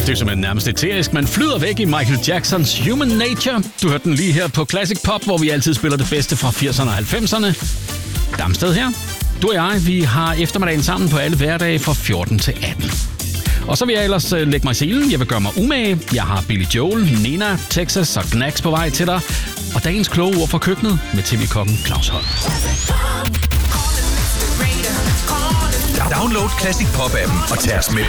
Det er simpelthen nærmest eterisk. Man flyder væk i Michael Jacksons Human Nature. Du hørte den lige her på Classic Pop, hvor vi altid spiller det bedste fra 80'erne og 90'erne. Damsted her. Du og jeg, vi har eftermiddagen sammen på alle hverdage fra 14 til 18. Og så vil jeg ellers lægge mig i selen. Jeg vil gøre mig umage. Jeg har Billy Joel, Nina, Texas og Knacks på vej til dig. Og dagens kloge ord fra køkkenet med tv-kokken Claus Holm. Download Classic Pop-appen og tag os med